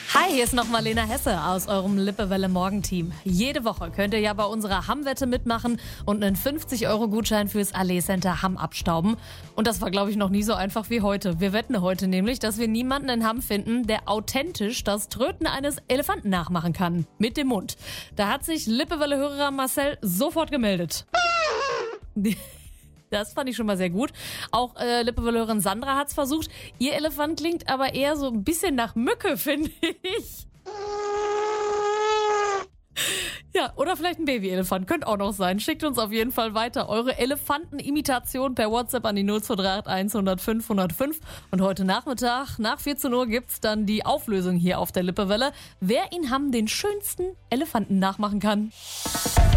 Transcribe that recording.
Hi, hier ist nochmal Lena Hesse aus eurem Lippewelle-Morgenteam. Jede Woche könnt ihr ja bei unserer Hamm-Wette mitmachen und einen 50-Euro-Gutschein fürs Allee Center Hamm abstauben. Und das war, glaube ich, noch nie so einfach wie heute. Wir wetten heute nämlich, dass wir niemanden in Hamm finden, der authentisch das Tröten eines Elefanten nachmachen kann. Mit dem Mund. Da hat sich Lippewelle-Hörer Marcel sofort gemeldet. Das fand ich schon mal sehr gut. Auch Lippewelle-Hörerin Sandra hat's versucht. Ihr Elefant klingt aber eher so ein bisschen nach Mücke, finde ich. Ja, oder vielleicht ein Babyelefant. Könnte auch noch sein. Schickt uns auf jeden Fall weiter eure Elefantenimitation per WhatsApp an die 0238 105 105. Und heute Nachmittag nach 14 Uhr gibt's dann die Auflösung hier auf der Lippewelle, wer in Hamm den schönsten Elefanten nachmachen kann.